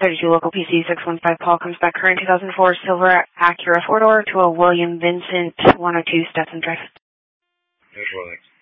32 local PC 615 Paul comes back current 2004 silver Acura 4-door to a William Vincent 102 Stetson Drive. Visual